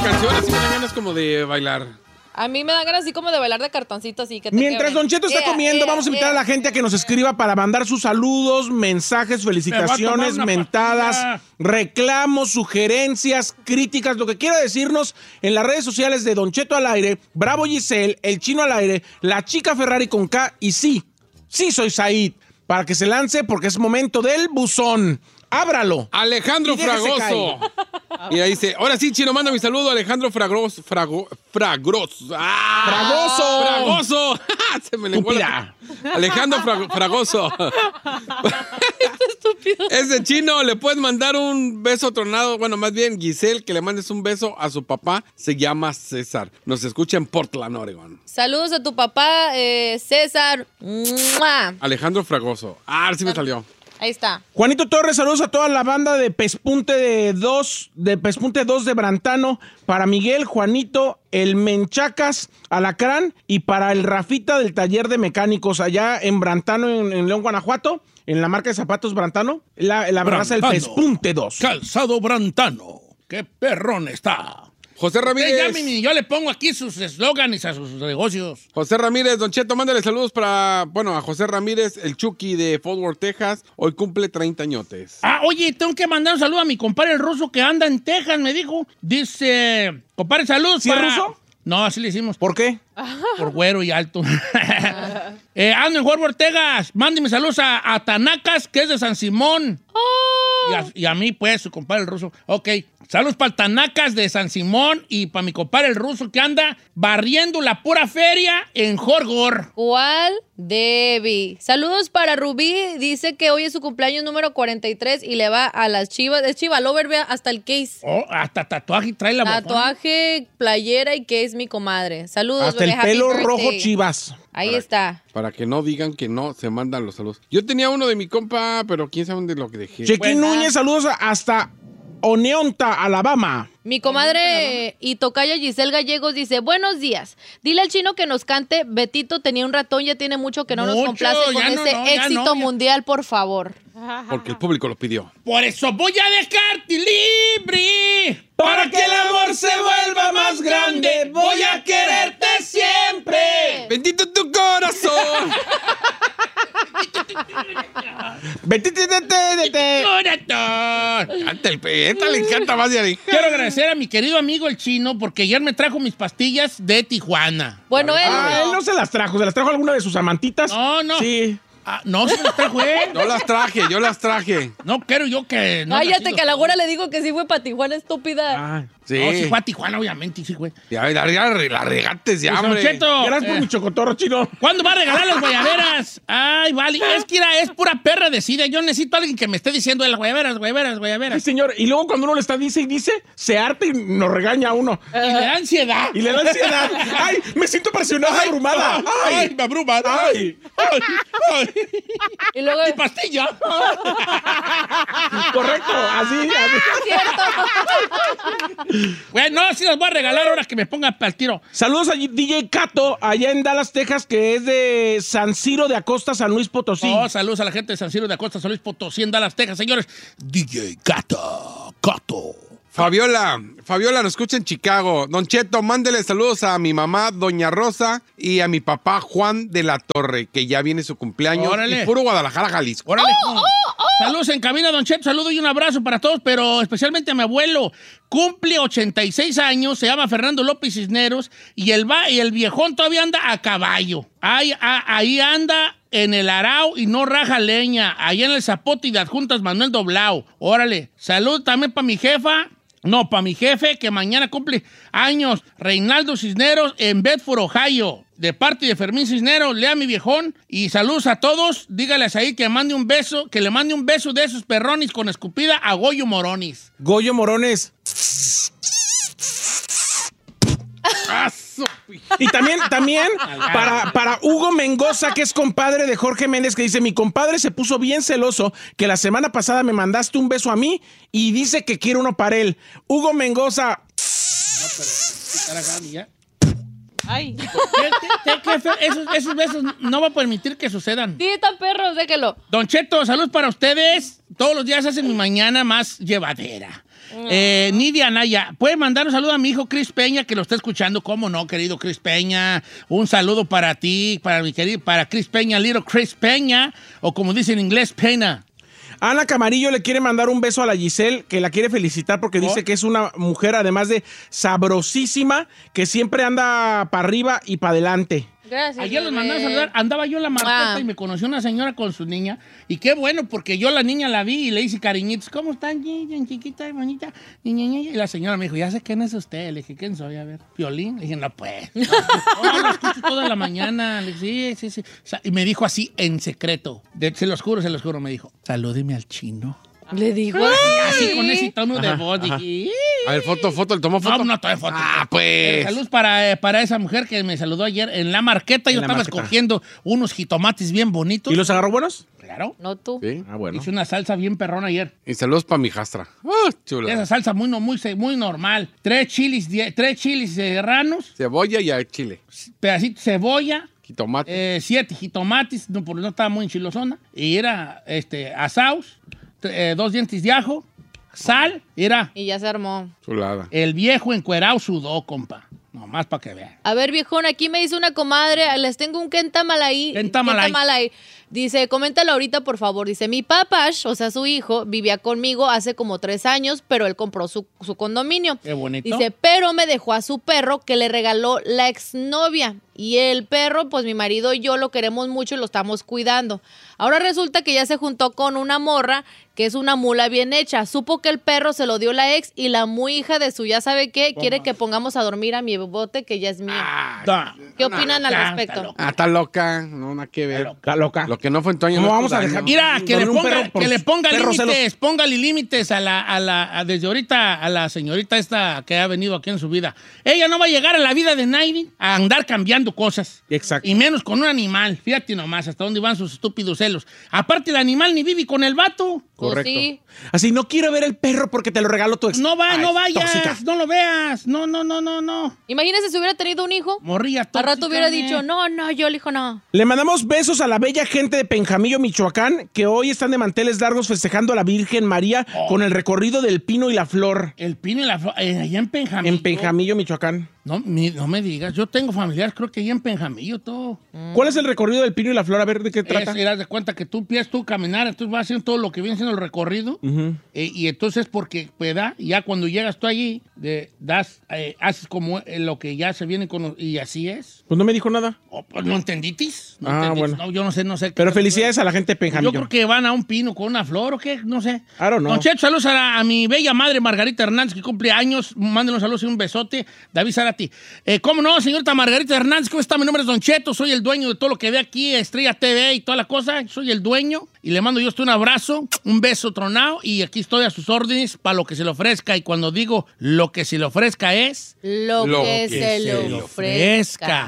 canción, así me dan ganas como de bailar. A mí me dan ganas así como de bailar de cartoncito, así que te Mientras quebren. Don Cheto está comiendo, vamos a invitar a la gente a que nos escriba para mandar sus saludos, mensajes, felicitaciones, mentadas, reclamos, sugerencias, críticas, lo que quiera decirnos en las redes sociales de Don Cheto al aire, Bravo Giselle, El Chino al aire, La Chica Ferrari con K y sí soy Said, para que se lance porque es momento del buzón. Ábralo. Alejandro Fragoso. Y ahí dice, ahora sí, Chino, manda mi saludo, Alejandro Fragoso. ¡Ah! ¡Fragoso! Se me lenguó Alejandro Fragoso. Estúpido. Ese Chino, le puedes mandar un beso tronado. Bueno, más bien, Giselle, que le mandes un beso a su papá. Se llama César. Nos escucha en Portland, Oregon. Saludos a tu papá, César. ¡Mua! Alejandro Fragoso. Ah, sí me salió. Ahí está. Juanito Torres, saludos a toda la banda de Pespunte 2 de Brantano, para Miguel, Juanito, el Menchacas, Alacrán y para el Rafita del taller de mecánicos allá en Brantano, en León, Guanajuato, en la marca de zapatos Brantano, la raza del Pespunte 2. Calzado Brantano. ¡Qué perrón está! José Ramírez. Llamen y yo le pongo aquí sus eslóganes a sus negocios. José Ramírez, Don Cheto, mándale saludos a José Ramírez, el Chucky de Fort Worth, Texas. Hoy cumple 30 añotes. Ah, oye, tengo que mandar un saludo a mi compadre el ruso que anda en Texas, me dijo. Dice, compadre, saludos. ¿Sí es ruso? No, así le hicimos. ¿Por qué? Por güero y alto. Ando en Fort Worth, Texas. Mándeme saludos a Tanacas, que es de San Simón. Y a mí, pues, su compadre el ruso. Ok. Saludos para el Tanacas de San Simón y para mi compadre el ruso que anda barriendo la pura feria en Jorgor. ¿Cuál? Debbie. Saludos para Rubí. Dice que hoy es su cumpleaños número 43 y le va a las Chivas. Es Chiva Lover, vea, hasta el case. Oh, hasta tatuaje trae la Tatuaje, playera y case, mi comadre. Saludos, hasta bebé. el pelo Happy rojo birthday. Chivas. Ahí está. Para que no digan que no se mandan los saludos. Yo tenía uno de mi compa, pero quién sabe dónde lo que dejé. Chequín Núñez, saludos hasta Oneonta, Alabama. Mi comadre y tocaya Giselle Gallegos dice, buenos días. Dile al Chino que nos cante Betito tenía un ratón, ya tiene mucho que no nos complace con ese éxito mundial, por favor. Porque el público lo pidió. Por eso voy a dejarte libre. Para que el amor se vuelva más grande, voy a quererte siempre. ¡Bendito tu corazón! Canta el peta, le encanta más de ahí. Quiero agradecer a mi querido amigo el Chino porque ayer me trajo mis pastillas de Tijuana. Bueno, él él no se las trajo alguna de sus amantitas. No. Sí. Ah, no se las trajo él. Yo las traje. No quiero yo que... No cállate, que a la güera le digo que sí fue para Tijuana, estúpida. Sí. No, sí fue a Tijuana, obviamente, sí fue. Ya, la regates ya, Pues, hombre. Don Cheto, Gracias por mi chocotorro, Chino. ¿cuándo va a regalar las guayaberas? Ay, vale. Es que es pura perra decida. Yo necesito a alguien que me esté diciendo de las guayaberas. Sí, señor. Y luego cuando uno le está dice y dice, se harta y nos regaña a uno. Y le da ansiedad. Y le da ansiedad. ¡Ay! Me siento presionada, abrumada. ¡Ay! Me abruma. ¡Ay! Y luego... ¡Mi pastilla! Correcto, así. Bueno, sí las voy a regalar ahora que me pongan al tiro. Saludos a DJ Cato, allá en Dallas, Texas, que es de San Ciro de Acosta, San Luis Potosí. Oh, saludos a la gente de San Ciro de Acosta, San Luis Potosí, en Dallas, Texas, señores. DJ Cato. Fabiola nos escucha en Chicago. Don Cheto, mándele saludos a mi mamá, Doña Rosa, y a mi papá, Juan de la Torre, que ya viene su cumpleaños. Órale. Y puro Guadalajara, Jalisco. Órale. Saludos en cabina, Don Cheto. Saludo y un abrazo para todos, pero especialmente a mi abuelo. Cumple 86 años, se llama Fernando López Cisneros, y el viejón todavía anda a caballo. Ahí anda en el arao y no raja leña. Allá en el Zapote y de Adjuntas Manuel Doblao. Órale. Salud también para mi jefa. No, para mi jefe, que mañana cumple años, Reinaldo Cisneros, en Bedford, Ohio. De parte de Fermín Cisneros, lea a mi viejón. Y saludos a todos. Dígales ahí que le mande un beso de esos perronis con escupida a Goyo Moronis. Goyo Morones. Y también para Hugo Mengoza, que es compadre de Jorge Méndez, que dice, mi compadre se puso bien celoso que la semana pasada me mandaste un beso a mí y dice que quiere uno para él. Hugo Mengoza. Ay. Esos besos no va a permitir que sucedan. Sí, están perros, déjelo. Don Cheto, salud para ustedes. Todos los días hacen mi mañana más llevadera. Nidia Anaya, puede mandar un saludo a mi hijo Chris Peña, que lo está escuchando. ¿Cómo no, querido Chris Peña? Un saludo para ti, para Chris Peña, little Chris Peña, o como dicen en inglés, Peña. Ana Camarillo le quiere mandar un beso a la Giselle, que la quiere felicitar porque dice que es una mujer, además de sabrosísima, que siempre anda para arriba y para adelante. Gracias. Ayer los mandaba a saludar, andaba yo en la marqueta y me conoció una señora con su niña. Y qué bueno, porque yo la niña la vi y le hice cariñitos. ¿Cómo están, chiquita y bonita? Y la señora me dijo, ya sé quién es usted. Le dije, ¿quién soy? A ver, ¿Piolín? Le dije, no, pues. No, lo escucho toda la mañana. Le dije, sí. O sea, y me dijo así, en secreto. Se los juro, me dijo, salúdeme al chino. Le dijo así con ese tono de voz. Dije, a ver, foto, ¿le tomó foto? No tomé foto. Pues. Saludos para esa mujer que me saludó ayer en la marqueta. Yo estaba escogiendo unos jitomates bien bonitos. ¿Y los agarró buenos? Claro. No tú. Sí. Bueno. Hice una salsa bien perrona ayer. Y saludos para mi hijastra. Chula. Esa salsa muy normal. 3 chilis serranos. Cebolla y chile. Pedacito de cebolla. Jitomate. 7 jitomates. No, porque no estaba muy enchilosona. Y era asaus. 2 dientes de ajo. Sal. Y ya se armó. Chulada. El viejo encuerao sudó, compa. Nomás para que vean. A ver, viejón, aquí me dice una comadre, les tengo un Kentamalay. Dice, coméntalo ahorita, por favor. Dice, mi papash, o sea, su hijo, vivía conmigo hace como 3 años, pero él compró su condominio. Qué bonito. Dice, pero me dejó a su perro que le regaló la exnovia. Y el perro, pues mi marido y yo lo queremos mucho y lo estamos cuidando. Ahora resulta que ya se juntó con una morra que es una mula bien hecha. Supo que el perro se lo dio la ex y la muy hija de su ya sabe qué quiere que pongamos a dormir a mi bote que ya es mío. ¿Qué opinan al respecto? Está loca. No, nada que ver. Está loca. Lo que no fue en tu año. ¿Cómo no vamos a daño. dejar? Mira, que le ponga límites, póngale límites desde ahorita a la señorita esta que ha venido aquí en su vida. Ella no va a llegar a la vida de nadie a andar cambiando cosas. Exacto. Y menos con un animal. Fíjate nomás hasta dónde van sus estúpidos celos. Aparte, el animal ni vive con el vato. Correcto. Sí. Así, no quiero ver el perro porque te lo regaló tu ex. No vayas, tóxica. no lo veas. No. Imagínese si hubiera tenido un hijo. Morría tóxica. Al rato hubiera dicho, no, yo el hijo no. Le mandamos besos a la bella gente de Penjamillo, Michoacán, que hoy están de manteles largos festejando a la Virgen María con el recorrido del Pino y la Flor. El Pino y la Flor, allá en Penjamillo. En Penjamillo, Michoacán. No me digas, yo tengo familiares, creo que allá en Penjamillo todo. ¿Cuál es el recorrido del Pino y la Flor? A ver, ¿de qué trata? Das de cuenta que tú empiezas tú a caminar, entonces vas haciendo todo lo que viene siendo el recorrido. Y entonces porque ¿verdad? Ya cuando llegas tú allí, haces como lo que ya se viene con... Y así es. Pues no me dijo nada. Pues no entenditis. Bueno. No, yo no sé. Pero felicidades a la gente de Penjamillo. Yo creo que van a un pino con una flor o qué, no sé. I don't know. Don Cheto, saludos a mi bella madre Margarita Hernández, que cumple años. Mándenle un saludo y un besote. David Zárate. ¿Cómo no, señorita Margarita Hernández? ¿Cómo está? Mi nombre es Don Cheto, soy el dueño de todo lo que ve aquí, Estrella TV y toda la cosa. Soy el dueño y le mando yo un abrazo, un beso tronado y aquí estoy a sus órdenes para lo que se le ofrezca. Y cuando digo lo que se le ofrezca es... Lo que se le ofrezca.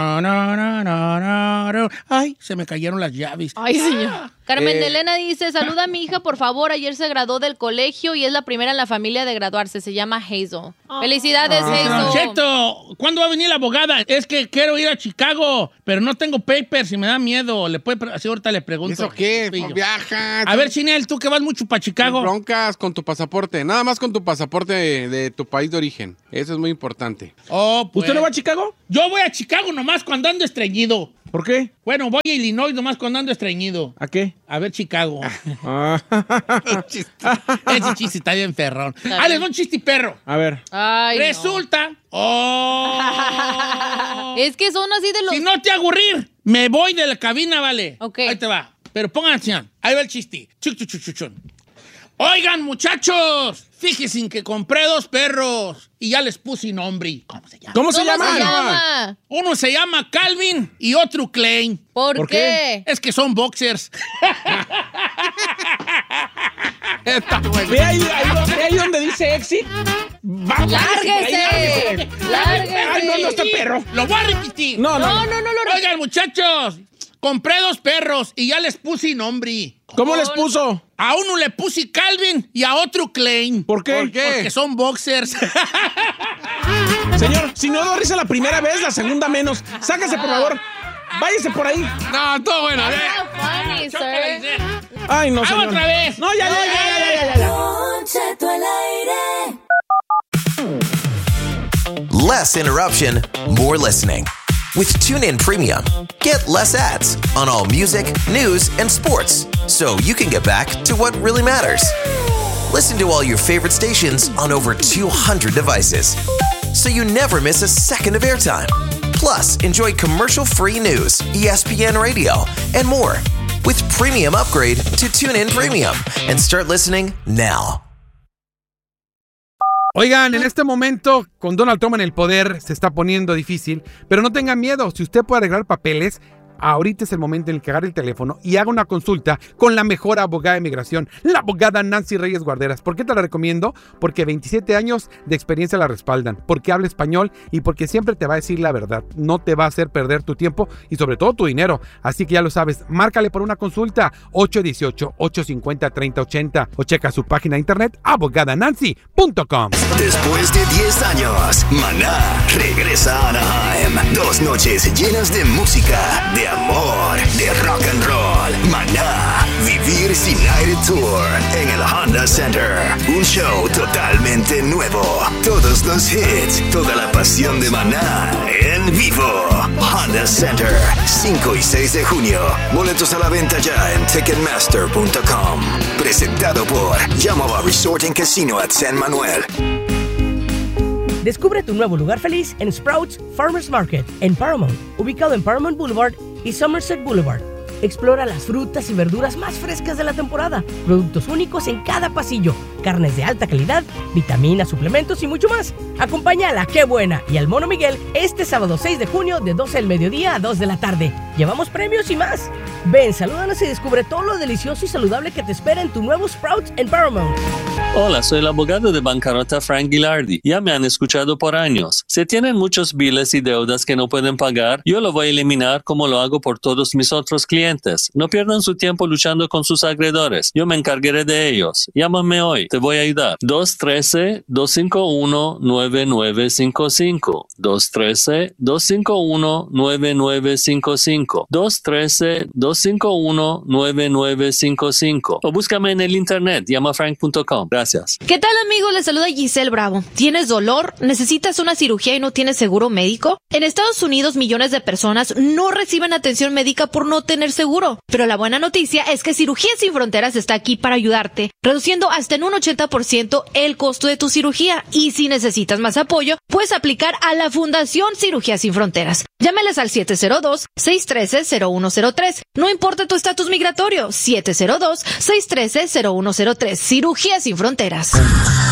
Ay, se me cayeron las llaves. Ay, señor. Carmen Elena dice, saluda a mi hija, por favor. Ayer se graduó del colegio y es la primera en la familia de graduarse. Se llama Hazel. Felicidades, Hazel. Don Cheto, ¿cuándo va a venir la abogada? Es que quiero ir a Chicago, pero no tengo papers y me da miedo. Así ahorita le pregunto. ¿Eso qué? Viaja. A ver, Chinel, tú que vas mucho para Chicago. Broncas con tu pasaporte. Nada más con tu pasaporte de tu país de origen. Eso es muy importante. Oh, pues. ¿Usted no va a Chicago? Yo voy a Chicago nomás cuando ando estreñido. ¿Por qué? Bueno, voy a Illinois nomás cuando ando estreñido. ¿A qué? A ver Chicago. Chiste. Ese chiste está bien perrón. Les doy un chiste perro. A ver. Ay, Resulta. no. Es que son así de los... Si no te aburrir, me voy de la cabina, vale. Ok. Ahí te va. Pero pongan atención. Ahí va el chiste. Chuchuchuchuchun. Oigan, muchachos, fíjense que compré 2 perros y ya les puse nombre. ¿Cómo se llama? ¿Cómo se llama? Uno se llama Calvin y otro Klein. ¿Por qué? Es que son boxers. Ve ahí donde dice exit. ¡Lárguese! Ay, no está perro. Lo voy a repetir. No. Oigan, muchachos, compré 2 perros y ya les puse nombre. ¿Cómo les puso? A uno le puse Calvin y a otro Klein. ¿Por qué? Porque son boxers. Señor, si no dio risa la primera vez, la segunda menos. Sáquese, por favor. Váyase por ahí. No, todo bueno. Funny, sir. Ay, no, señor. otra vez. No, ya. Cheto al aire. Less interruption, more listening. With TuneIn Premium, get less ads on all music, news, and sports, so you can get back to what really matters. Listen to all your favorite stations on over 200 devices, so you never miss a second of airtime. Plus, enjoy commercial-free news, ESPN Radio, and more. With Premium Upgrade to TuneIn Premium, and start listening now. Oigan, en este momento, con Donald Trump en el poder, se está poniendo difícil, pero no tengan miedo. Si usted puede arreglar papeles, ahorita es el momento en el que agarre el teléfono y haga una consulta con la mejor abogada de migración, la abogada Nancy Reyes Guarderas. ¿Por qué te la recomiendo? Porque 27 años de experiencia la respaldan, porque habla español y porque siempre te va a decir la verdad. No te va a hacer perder tu tiempo y sobre todo tu dinero. Así que ya lo sabes, márcale por una consulta 818-850-3080 o checa su página de internet abogadanancy.com. Después de 10 años, Maná regresa a Anaheim. 2 noches llenas de música, de amor, de rock and roll. Maná, Vivir Sin Aire Tour en el Honda Center. Un show totalmente nuevo. Todos los hits, toda la pasión de Maná en vivo. Honda Center, 5 y 6 de junio. Boletos a la venta ya en Ticketmaster.com. Presentado por Yamava Resort and Casino at San Manuel. Descubre tu nuevo lugar feliz en Sprouts Farmers Market en Paramount, ubicado en Paramount Boulevard y Somerset Boulevard. Explora las frutas y verduras más frescas de la temporada, productos únicos en cada pasillo, carnes de alta calidad, vitaminas, suplementos y mucho más. Acompaña a la Qué Buena y al Mono Miguel este sábado 6 de junio de 12 del mediodía a 2 de la tarde. Llevamos premios y más. Ven, salúdanos y descubre todo lo delicioso y saludable que te espera en tu nuevo Sprouts en Paramount. Hola, soy el abogado de bancarrota Frank Gilardi. Ya me han escuchado por años. Si tienen muchos biles y deudas que no pueden pagar, yo lo voy a eliminar como lo hago por todos mis otros clientes. No pierdan su tiempo luchando con sus acreedores. Yo me encargaré de ellos. Llámame hoy. Te voy a ayudar. 213-251-9955. 213-251-9955. 213-251-9955. O búscame en el internet. Llamafrank.com. Gracias. ¿Qué tal, amigos? Les saluda Giselle Bravo. ¿Tienes dolor? ¿Necesitas una cirugía y no tienes seguro médico? En Estados Unidos, millones de personas no reciben atención médica por no tener seguro. Pero la buena noticia es que Cirugías Sin Fronteras está aquí para ayudarte, reduciendo hasta en un 80% el costo de tu cirugía. Y si necesitas más apoyo, puedes aplicar a la Fundación Cirugías Sin Fronteras. Llámales al 702-613-0103. No importa tu estatus migratorio, 702-613-0103. Cirugías Sin Fronteras.